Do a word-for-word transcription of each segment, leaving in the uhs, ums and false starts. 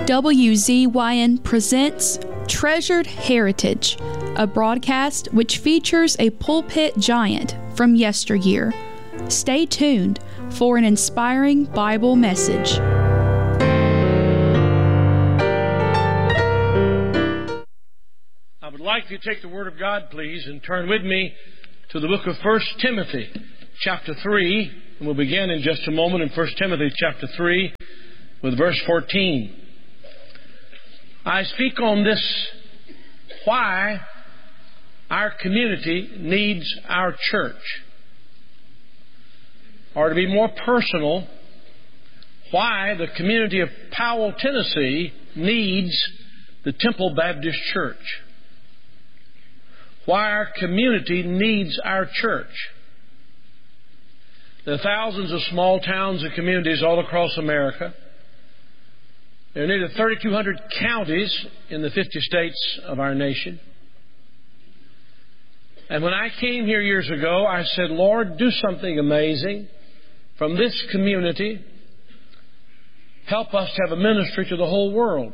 W Z Y N presents Treasured Heritage, a broadcast which features a pulpit giant from yesteryear. Stay tuned for an inspiring Bible message. I would like you to take the Word of God, please, and turn with me to the book of First Timothy, chapter three. And we'll begin in just a moment in First Timothy, chapter three, with verse fourteen. I speak on this, why our community needs our church. Or to be more personal, why the community of Powell, Tennessee needs the Temple Baptist Church. Why our community needs our church. There are thousands of small towns and communities all across America. There are nearly thirty-two hundred counties in the fifty states of our nation. And when I came here years ago, I said, Lord, do something amazing from this community. Help us to have a ministry to the whole world.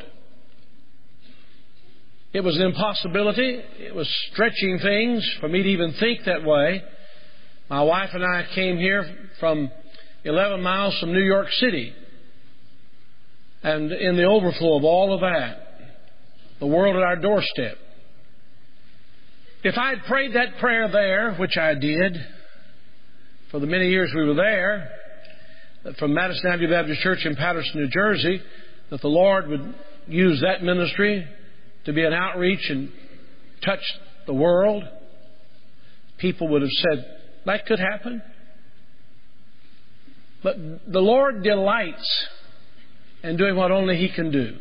It was an impossibility. It was stretching things for me to even think that way. My wife and I came here from eleven miles from New York City. And in the overflow of all of that, the world at our doorstep. If I had prayed that prayer there, which I did, for the many years we were there, from Madison Avenue Baptist Church in Patterson, New Jersey, that the Lord would use that ministry to be an outreach and touch the world, people would have said, that could happen. But the Lord delights in doing what only He can do.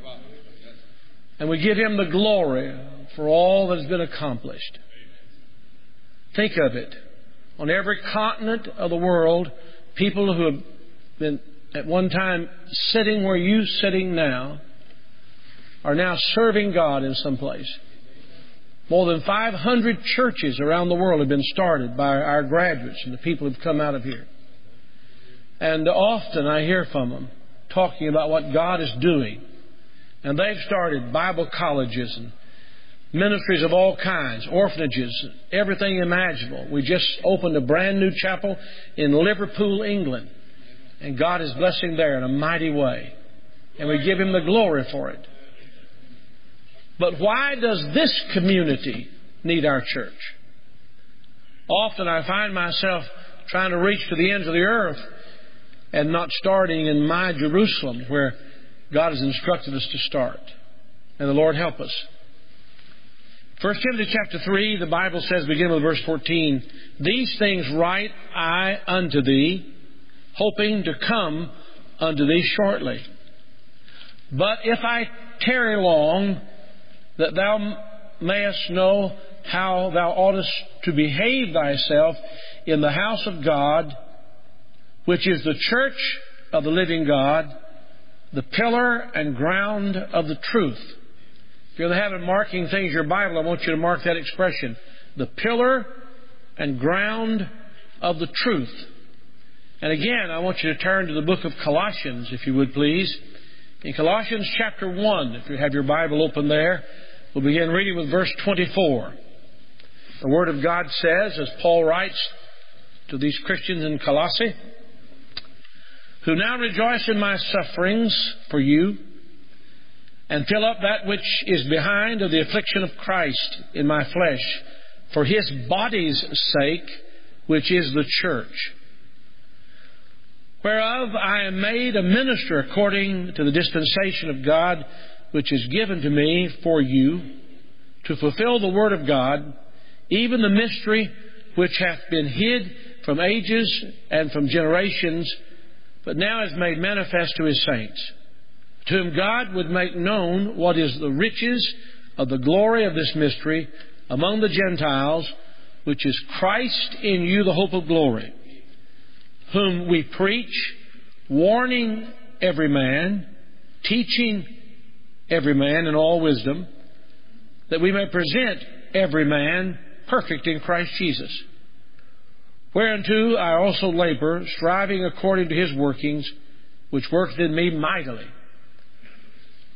And we give Him the glory for all that has been accomplished. Think of it. On every continent of the world, people who have been at one time sitting where you're sitting now are now serving God in some place. More than five hundred churches around the world have been started by our graduates and the people who have come out of here. And often I hear from them talking about what God is doing. And they've started Bible colleges and ministries of all kinds, orphanages, everything imaginable. We just opened a brand new chapel in Liverpool, England. And God is blessing there in a mighty way. And we give Him the glory for it. But why does this community need our church? Often I find myself trying to reach to the ends of the earth and not starting in my Jerusalem where God has instructed us to start. And the Lord help us. First Timothy chapter three, the Bible says, beginning with verse fourteen, these things write I unto thee, hoping to come unto thee shortly. But if I tarry long, that thou mayest know how thou oughtest to behave thyself in the house of God, which is the church of the living God, the pillar and ground of the truth. If you're having marking things in your Bible, I want you to mark that expression. The pillar and ground of the truth. And again, I want you to turn to the book of Colossians, if you would please. In Colossians chapter one, if you have your Bible open there, we'll begin reading with verse twenty-four. The Word of God says, as Paul writes to these Christians in Colossae, who now rejoice in my sufferings for you, and fill up that which is behind of the affliction of Christ in my flesh, for His body's sake, which is the church, whereof I am made a minister according to the dispensation of God, which is given to me for you, to fulfill the word of God, even the mystery which hath been hid from ages and from generations, but now is made manifest to His saints, to whom God would make known what is the riches of the glory of this mystery among the Gentiles, which is Christ in you, the hope of glory, whom we preach, warning every man, teaching every man in all wisdom, that we may present every man perfect in Christ Jesus. Whereunto I also labor, striving according to His workings, which worketh in me mightily.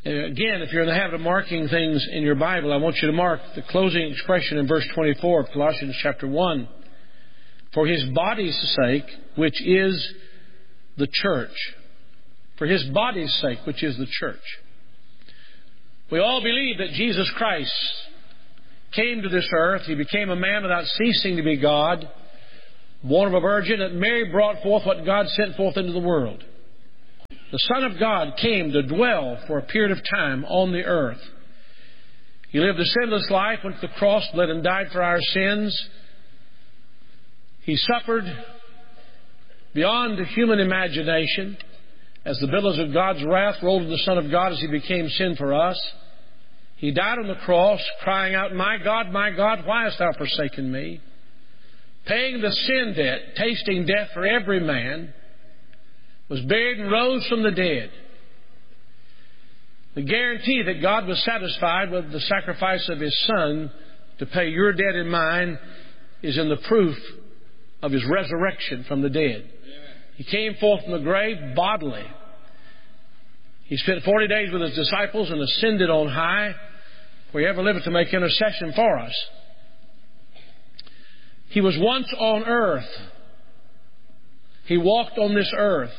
Again, if you're in the habit of marking things in your Bible, I want you to mark the closing expression in verse twenty-four of Colossians chapter one. For His body's sake, which is the church. For His body's sake, which is the church. We all believe that Jesus Christ came to this earth. He became a man without ceasing to be God, born of a virgin, that Mary brought forth what God sent forth into the world. The Son of God came to dwell for a period of time on the earth. He lived a sinless life, went to the cross, bled and died for our sins. He suffered beyond human imagination as the billows of God's wrath rolled to the Son of God as He became sin for us. He died on the cross, crying out, My God, my God, why hast Thou forsaken me? Paying the sin debt, tasting death for every man, was buried and rose from the dead. The guarantee that God was satisfied with the sacrifice of His Son to pay your debt and mine is in the proof of His resurrection from the dead. He came forth from the grave bodily. He spent forty days with His disciples and ascended on high, where He ever liveth to make intercession for us. He was once on earth. He walked on this earth.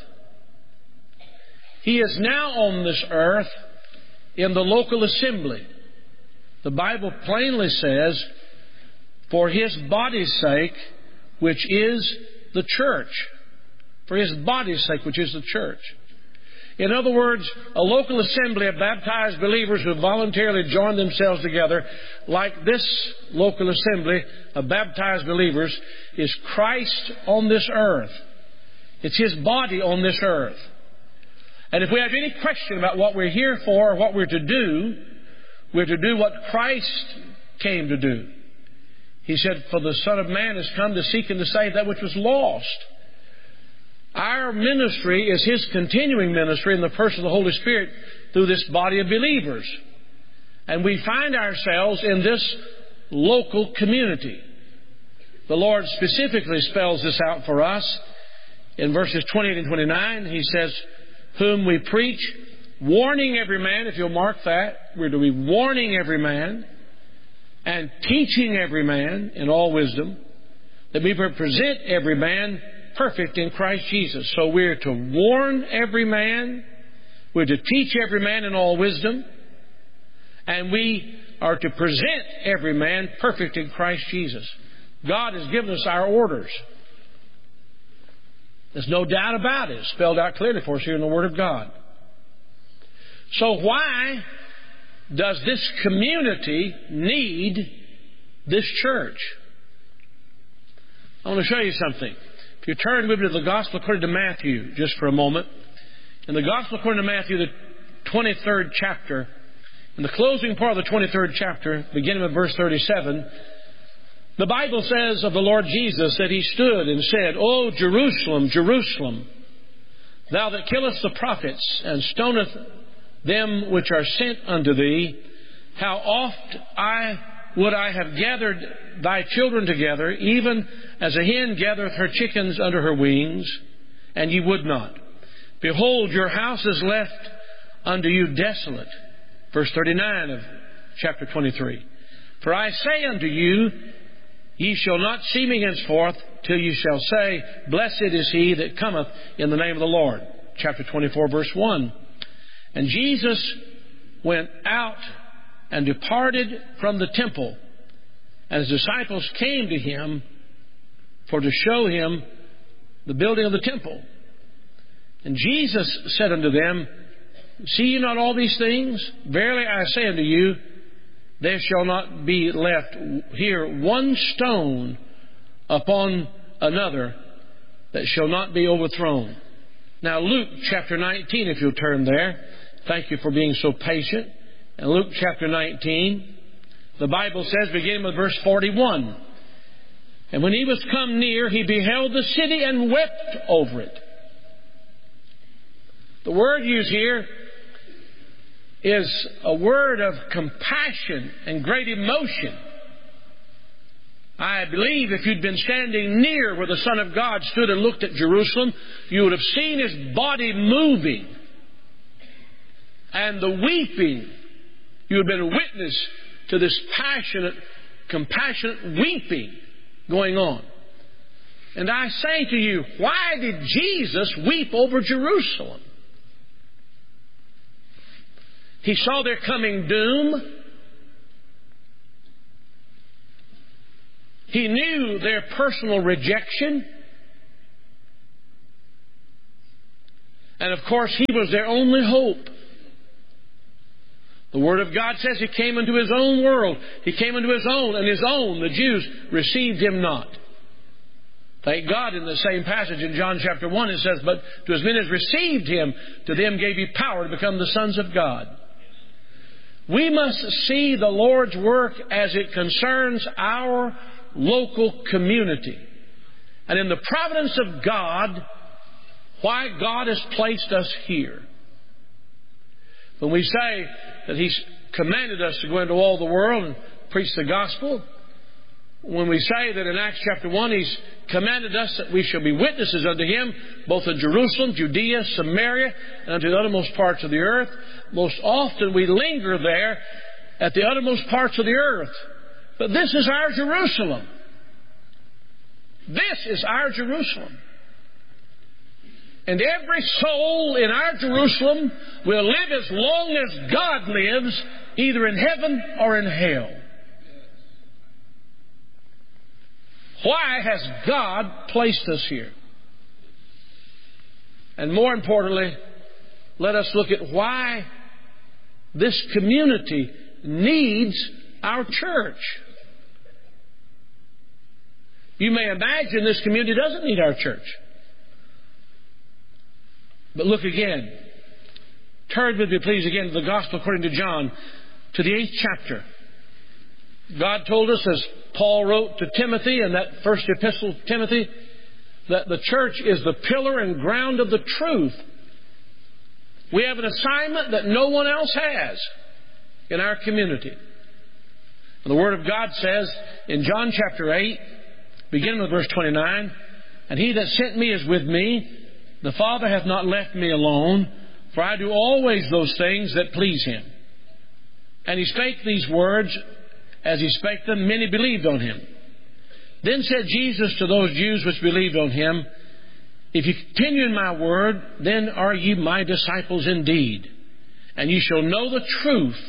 He is now on this earth in the local assembly. The Bible plainly says, for His body's sake, which is the church. For His body's sake, which is the church. In other words, a local assembly of baptized believers who voluntarily join themselves together, like this local assembly of baptized believers, is Christ on this earth. It's His body on this earth. And if we have any question about what we're here for or what we're to do, we're to do what Christ came to do. He said, for the Son of Man has come to seek and to save that which was lost. Our ministry is His continuing ministry in the person of the Holy Spirit through this body of believers. And we find ourselves in this local community. The Lord specifically spells this out for us. In verses twenty-eight and twenty-nine, He says, whom we preach, warning every man, if you'll mark that, we're to be warning every man and teaching every man in all wisdom, that we present every man perfect in Christ Jesus. So we're to warn every man, we're to teach every man in all wisdom, and we are to present every man perfect in Christ Jesus. God has given us our orders. There's no doubt about it. It's spelled out clearly for us here in the Word of God. So why does this community need this church? I want to show you something. If you turn with me to the Gospel according to Matthew just for a moment. In the Gospel according to Matthew, the twenty-third chapter, in the closing part of the twenty-third chapter, beginning with verse thirty-seven, the Bible says of the Lord Jesus that He stood and said, O Jerusalem, Jerusalem, thou that killest the prophets and stonest them which are sent unto thee, how oft I would I have gathered thy children together, even as a hen gathereth her chickens under her wings, and ye would not. Behold, your house is left unto you desolate. Verse thirty-nine of chapter twenty-three. For I say unto you, ye shall not see me henceforth, till ye shall say, blessed is he that cometh in the name of the Lord. Chapter twenty-four, verse one. And Jesus went out and departed from the temple, and His disciples came to Him for to show Him the building of the temple. And Jesus said unto them, see ye not all these things? Verily I say unto you, there shall not be left here one stone upon another that shall not be overthrown. Now Luke chapter nineteen, if you'll turn there. Thank you for being so patient. In Luke chapter nineteen, the Bible says, beginning with verse forty-one, and when He was come near, He beheld the city and wept over it. The word used here is a word of compassion and great emotion. I believe if you'd been standing near where the Son of God stood and looked at Jerusalem, you would have seen His body moving. and the weeping. You have been a witness to this passionate, compassionate weeping going on. And I say to you, why did Jesus weep over Jerusalem? He saw their coming doom. He knew their personal rejection. And of course, He was their only hope. The Word of God says He came into His own world. He came into His own, and His own, the Jews, received Him not. Thank God, in the same passage in John chapter one, it says, but to as many as received Him, to them gave He power to become the sons of God. We must see the Lord's work as it concerns our local community. And in the providence of God, why God has placed us here. When we say that He's commanded us to go into all the world and preach the gospel, when we say that in Acts chapter one He's commanded us that we shall be witnesses unto Him, both in Jerusalem, Judea, Samaria, and unto the uttermost parts of the earth, most often we linger there at the uttermost parts of the earth. But this is our Jerusalem. This is our Jerusalem. And every soul in our Jerusalem will live as long as God lives, either in heaven or in hell. Why has God placed us here? And more importantly, let us look at why this community needs our church. You may imagine this community doesn't need our church. But look again. Turn with me, please, again to the Gospel according to John, to the eighth chapter. God told us, as Paul wrote to Timothy in that first epistle to Timothy, that the church is the pillar and ground of the truth. We have an assignment that no one else has in our community. And the Word of God says in John chapter eight, beginning with verse twenty-nine, and He that sent me is with me. The Father hath not left me alone, for I do always those things that please Him. And He spake these words. As He spake them, many believed on Him. Then said Jesus to those Jews which believed on Him, if you continue in my word, then are ye my disciples indeed. And ye shall know the truth.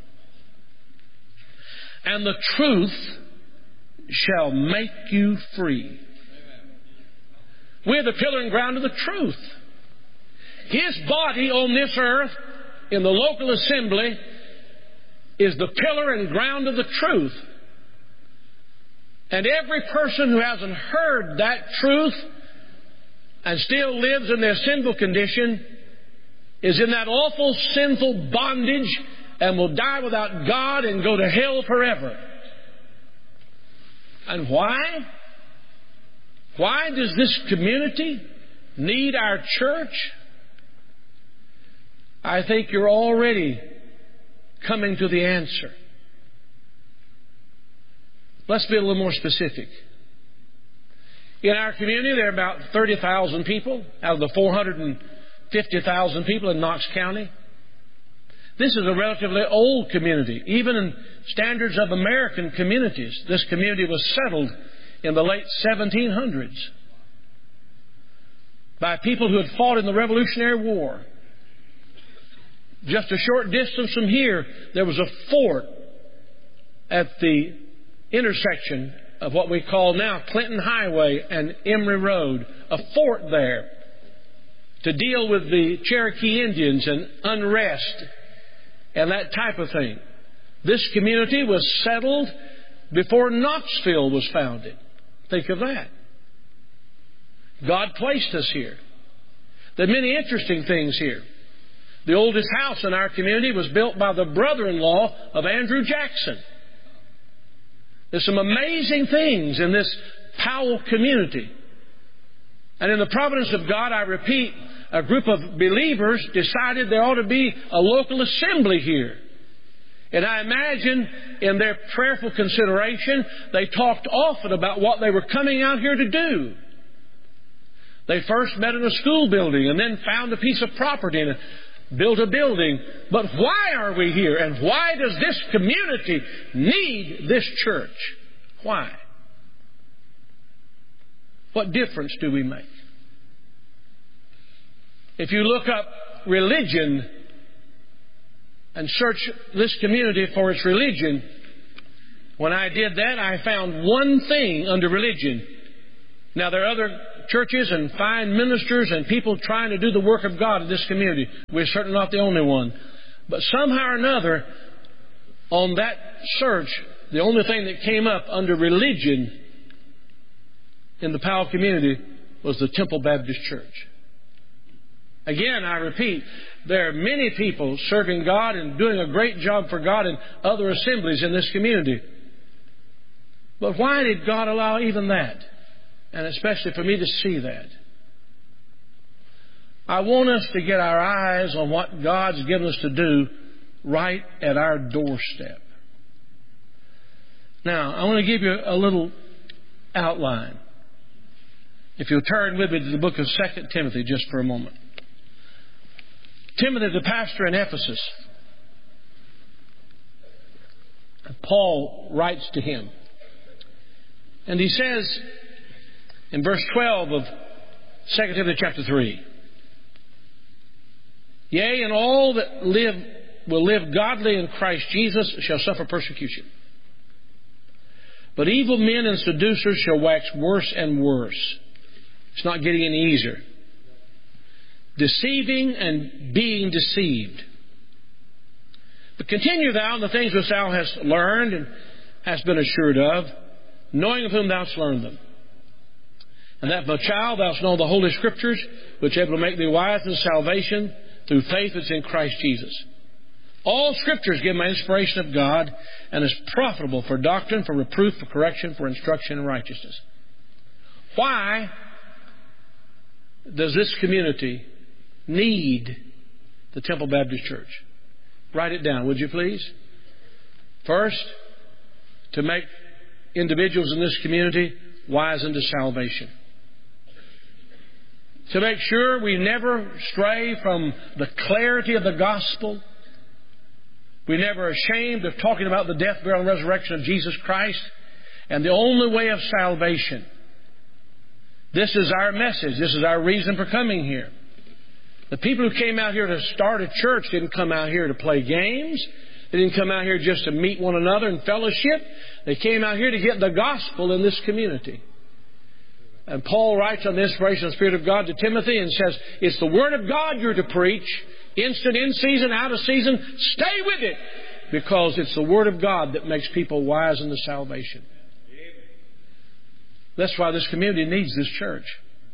And the truth shall make you free. We're the pillar and ground of the truth. His body on this earth, in the local assembly, is the pillar and ground of the truth. And every person who hasn't heard that truth and still lives in their sinful condition is in that awful sinful bondage and will die without God and go to hell forever. And why? Why does this community need our church? I think you're already coming to the answer. Let's be a little more specific. In our community, there are about thirty thousand people out of the four hundred fifty thousand people in Knox County. This is a relatively old community. Even in standards of American communities, this community was settled in the late seventeen hundreds by people who had fought in the Revolutionary War. Just a short distance from here, there was a fort at the intersection of what we call now Clinton Highway and Emory Road. A fort there to deal with the Cherokee Indians and unrest and that type of thing. This community was settled before Knoxville was founded. Think of that. God placed us here. There are many interesting things here. The oldest house in our community was built by the brother-in-law of Andrew Jackson. There's some amazing things in this Powell community. And in the providence of God, I repeat, a group of believers decided there ought to be a local assembly here. And I imagine in their prayerful consideration, they talked often about what they were coming out here to do. They first met in a school building and then found a piece of property and built a building. But why are we here? And why does this community need this church? Why? What difference do we make? If you look up religion and search this community for its religion, when I did that, I found one thing under religion. Now, there are other churches and fine ministers and people trying to do the work of God in this community. We're certainly not the only one. But somehow or another, on that search, the only thing that came up under religion in the Powell community was the Temple Baptist Church. Again, I repeat, there are many people serving God and doing a great job for God in other assemblies in this community. But why did God allow even that? And especially for me to see that. I want us to get our eyes on what God's given us to do right at our doorstep. Now, I want to give you a little outline. If you'll turn with me to the book of Second Timothy just for a moment. Timothy, the pastor in Ephesus, Paul writes to him. And he says in verse twelve of Second Timothy chapter three, Yea, and all that live will live godly in Christ Jesus shall suffer persecution. But evil men and seducers shall wax worse and worse. It's not getting any easier. Deceiving and being deceived. But continue thou in the things which thou hast learned and hast been assured of, knowing of whom thou hast learned them. And that, my child, thou hast known the Holy Scriptures, which are able to make thee wise in salvation through faith that's in Christ Jesus. All Scriptures given by inspiration of God, and is profitable for doctrine, for reproof, for correction, for instruction in righteousness. Why does this community need the Temple Baptist Church? Write it down, would you please? First, to make individuals in this community wise unto salvation. To make sure we never stray from the clarity of the gospel. We're never ashamed of talking about the death, burial, and resurrection of Jesus Christ and the only way of salvation. This is our message. This is our reason for coming here. The people who came out here to start a church didn't come out here to play games. They didn't come out here just to meet one another in fellowship. They came out here to get the gospel in this community. And Paul writes on the inspiration of the Spirit of God to Timothy and says, it's the Word of God you're to preach. Instant, in season, out of season. Stay with it. Because it's the Word of God that makes people wise unto salvation. That's why this community needs this church.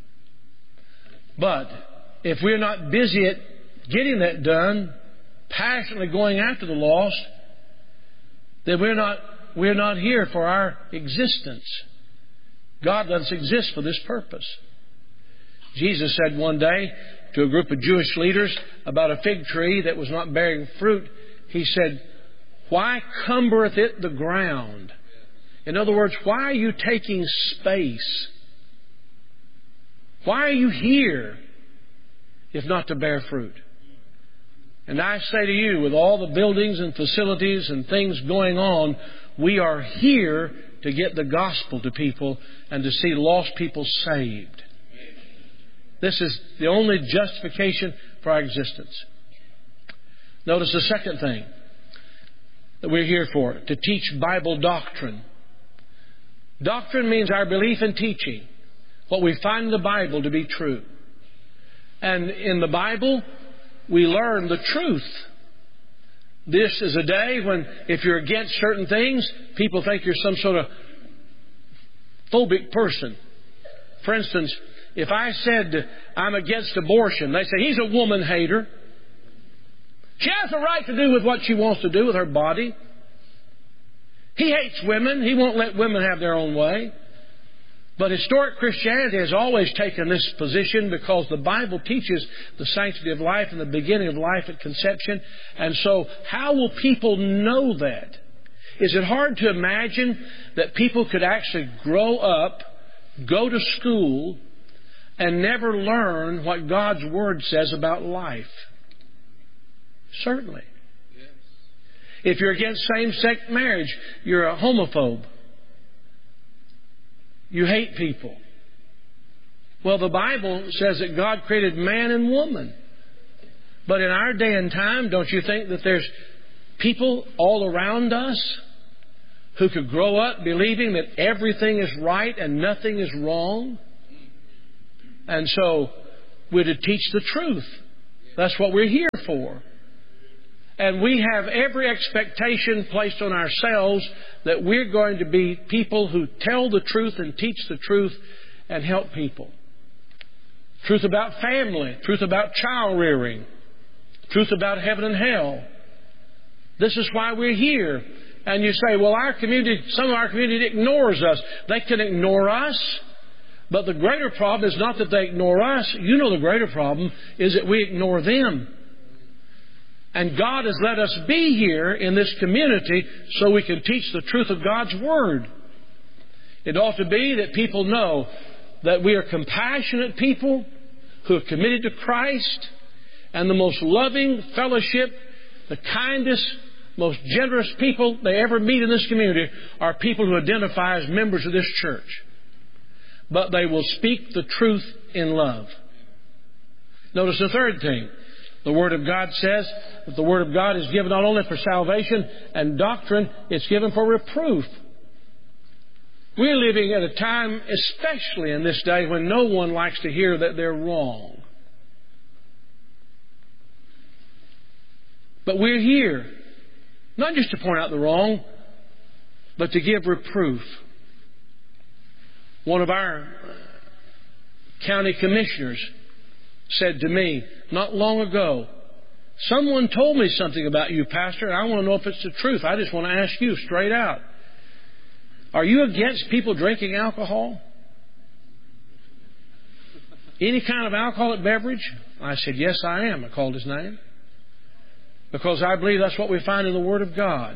But if we're not busy at getting that done, passionately going after the lost, then we're not, we're not here for our existence. God let us exist for this purpose. Jesus said one day to a group of Jewish leaders about a fig tree that was not bearing fruit, He said, why cumbereth it the ground? In other words, why are you taking space? Why are you here if not to bear fruit? And I say to you, with all the buildings and facilities and things going on, we are here to get the gospel to people and to see lost people saved. This is the only justification for our existence. Notice the second thing that we're here for, to teach Bible doctrine. Doctrine means our belief in teaching what we find in the Bible to be true. And in the Bible, we learn the truth. This is a day when, if you're against certain things, people think you're some sort of phobic person. For instance, if I said I'm against abortion, they say he's a woman hater. She has a right to do with what she wants to do with her body. He hates women. He won't let women have their own way. But historic Christianity has always taken this position because the Bible teaches the sanctity of life and the beginning of life at conception. And so how will people know that? Is it hard to imagine that people could actually grow up, go to school, and never learn what God's Word says about life? Certainly. If you're against same-sex marriage, you're a homophobe. You hate people. Well, the Bible says that God created man and woman. But in our day and time, don't you think that there's people all around us who could grow up believing that everything is right and nothing is wrong? And so we're to teach the truth. That's what we're here for. And we have every expectation placed on ourselves that we're going to be people who tell the truth and teach the truth and help people. Truth about family, truth about child rearing, truth about heaven and hell. This is why we're here. And you say, well, our community, some of our community ignores us. They can ignore us. But the greater problem is not that they ignore us. You know the greater problem is that we ignore them. And God has let us be here in this community so we can teach the truth of God's Word. It ought to be that people know that we are compassionate people who are committed to Christ, and the most loving fellowship, the kindest, most generous people they ever meet in this community are people who identify as members of this church. But they will speak the truth in love. Notice the third thing. The Word of God says that the Word of God is given not only for salvation and doctrine, it's given for reproof. We're living at a time, especially in this day, when no one likes to hear that they're wrong. But we're here, not just to point out the wrong, but to give reproof. One of our county commissioners said to me not long ago, someone told me something about you, Pastor, and I want to know if it's the truth. I just want to ask you straight out. Are you against people drinking alcohol? Any kind of alcoholic beverage? I said, yes, I am. I called his name. Because I believe that's what we find in the Word of God.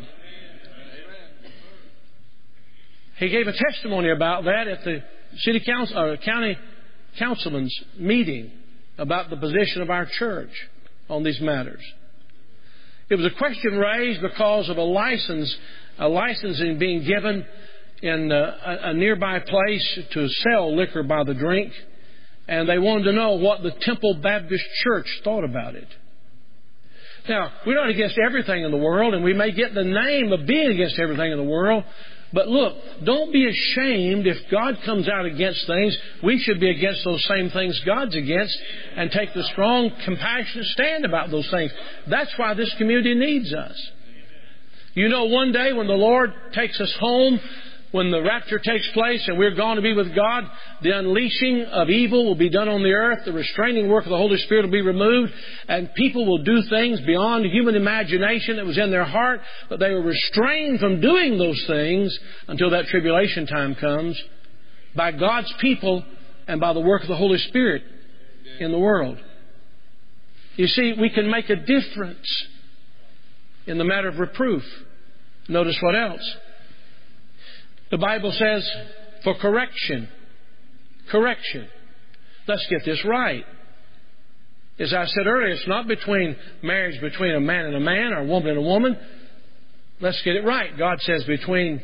He gave a testimony about that at the city council, or county councilman's meeting about the position of our church on these matters. It was a question raised because of a license, a licensing being given in a, a nearby place to sell liquor by the drink, and they wanted to know what the Temple Baptist Church thought about it. Now, we're not against everything in the world, and we may get the name of being against everything in the world, but look, don't be ashamed if God comes out against things. We should be against those same things God's against and take the strong, compassionate stand about those things. That's why this community needs us. You know, one day when the Lord takes us home, when the rapture takes place and we're gone to be with God, the unleashing of evil will be done on the earth. The restraining work of the Holy Spirit will be removed. And people will do things beyond human imagination that was in their heart. But they were restrained from doing those things until that tribulation time comes by God's people and by the work of the Holy Spirit in the world. You see, we can make a difference in the matter of reproof. Notice what else? The Bible says, for correction. Correction. Let's get this right. As I said earlier, it's not between marriage between a man and a man or a woman and a woman. Let's get it right. God says between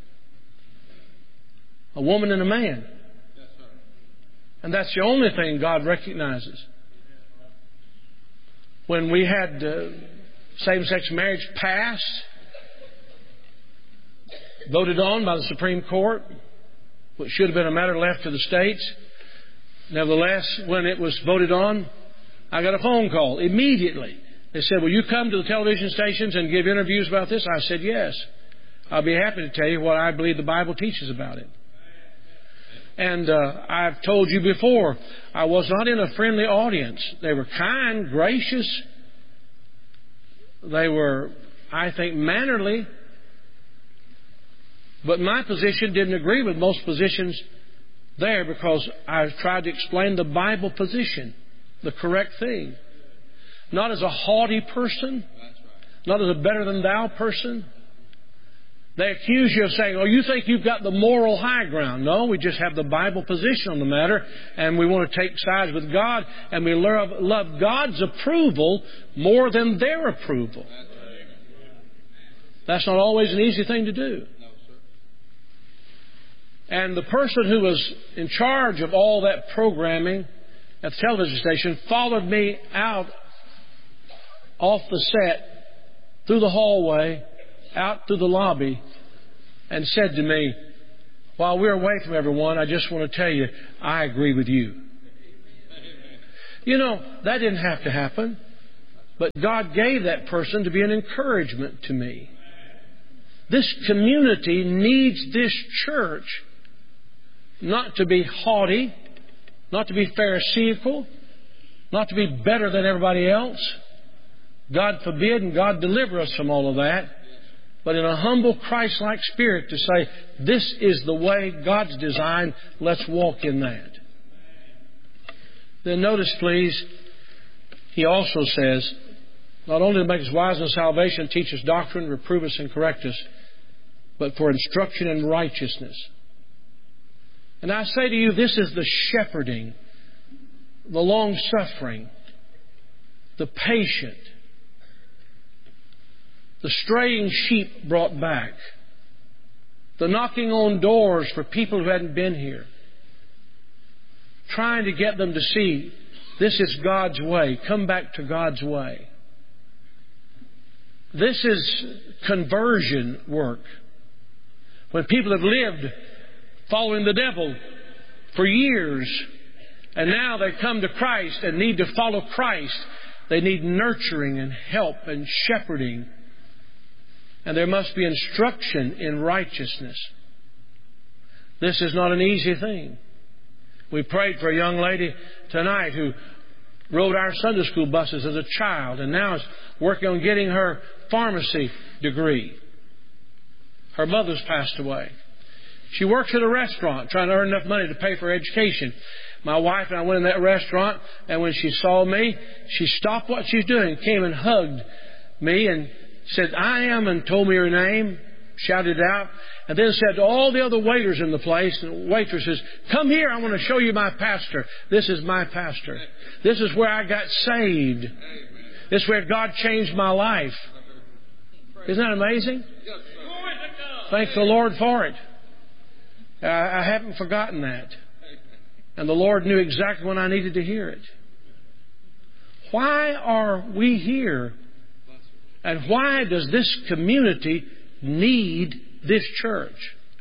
a woman and a man. And that's the only thing God recognizes. When we had uh, same-sex marriage passed, voted on by the Supreme Court, which should have been a matter left to the states. Nevertheless, when it was voted on, I got a phone call immediately. They said, will you come to the television stations and give interviews about this? I said, yes. I'll be happy to tell you what I believe the Bible teaches about it. And uh, I've told you before, I was not in a friendly audience. They were kind, gracious. They were, I think, mannerly. But my position didn't agree with most positions there because I tried to explain the Bible position, the correct thing. Not as a haughty person, not as a better than thou person. They accuse you of saying, oh, you think you've got the moral high ground. No, we just have the Bible position on the matter, and we want to take sides with God, and we love, love God's approval more than their approval. That's not always an easy thing to do. And the person who was in charge of all that programming at the television station followed me out off the set, through the hallway, out through the lobby, and said to me, while we're away from everyone, I just want to tell you, I agree with you. You know, that didn't have to happen, but God gave that person to be an encouragement to me. This community needs this church not to be haughty, not to be pharisaical, not to be better than everybody else. God forbid and God deliver us from all of that. But in a humble, Christ-like spirit to say, this is the way God's designed, let's walk in that. Then notice, please, he also says, not only to make us wise in salvation, teach us doctrine, reprove us and correct us, but for instruction in righteousness. And I say to you, this is the shepherding, the long-suffering, the patient, the straying sheep brought back, the knocking on doors for people who hadn't been here, trying to get them to see this is God's way. Come back to God's way. This is conversion work. When people have lived following the devil for years, and now they come to Christ and need to follow Christ, they need nurturing and help and shepherding. And there must be instruction in righteousness. This is not an easy thing. We prayed for a young lady tonight who rode our Sunday school buses as a child and now is working on getting her pharmacy degree. Her mother's passed away. She works at a restaurant trying to earn enough money to pay for her education. My wife and I went in that restaurant, and when she saw me, she stopped what she's doing, came and hugged me and said, I am, and told me her name, shouted out, and then said to all the other waiters in the place, and the waitresses, come here, I want to show you my pastor. This is my pastor. This is where I got saved. This is where God changed my life. Isn't that amazing? Thank the Lord for it. I haven't forgotten that. And the Lord knew exactly when I needed to hear it. Why are we here? And why does this community need this church?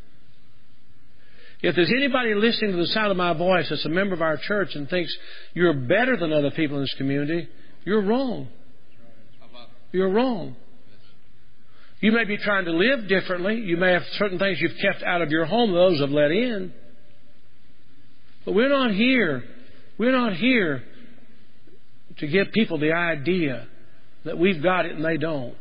If there's anybody listening to the sound of my voice that's a member of our church and thinks you're better than other people in this community, you're wrong. You're wrong. You may be trying to live differently. You may have certain things you've kept out of your home, those have let in. But we're not here. We're not here to give people the idea that we've got it and they don't.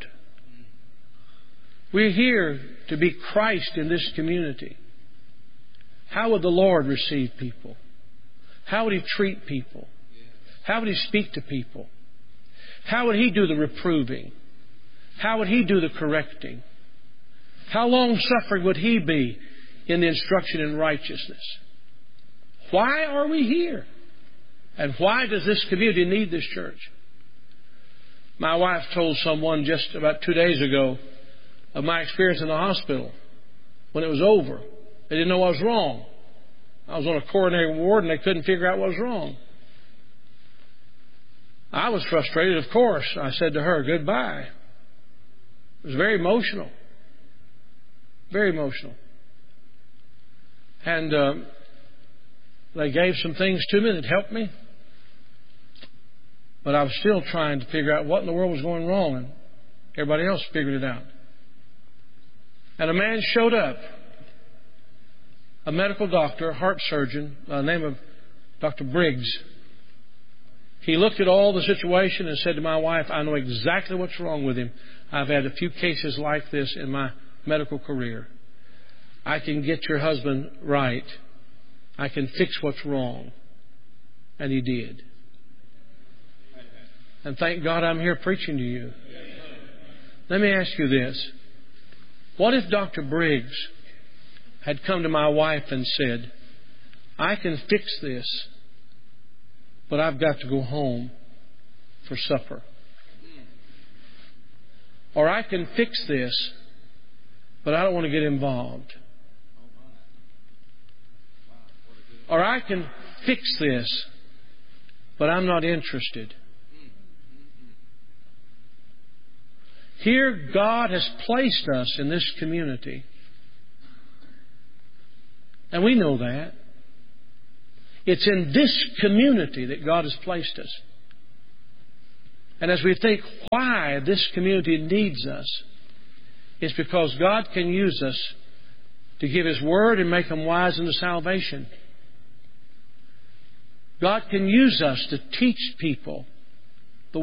We're here to be Christ in this community. How would the Lord receive people? How would He treat people? How would He speak to people? How would He do the reproving? How would He do the correcting? How long-suffering would He be in the instruction in righteousness? Why are we here? And why does this community need this church? My wife told someone just about two days ago of my experience in the hospital when it was over. They didn't know what was wrong. I was on a coronary ward and they couldn't figure out what was wrong. I was frustrated, of course. I said to her, goodbye. It was very emotional. Very emotional. And uh, they gave some things to me that helped me. But I was still trying to figure out what in the world was going wrong. And everybody else figured it out. And a man showed up. A medical doctor, a heart surgeon, by the name of Doctor Briggs. He looked at all the situation and said to my wife, I know exactly what's wrong with him. I've had a few cases like this in my medical career. I can get your husband right. I can fix what's wrong. And he did. And thank God I'm here preaching to you. Let me ask you this. What if Doctor Briggs had come to my wife and said, I can fix this, but I've got to go home for supper. Or I can fix this, but I don't want to get involved. Or I can fix this, but I'm not interested. Here, God has placed us in this community. And we know that. It's in this community that God has placed us. And as we think why this community needs us, it's because God can use us to give His Word and make them wise unto salvation. God can use us to teach people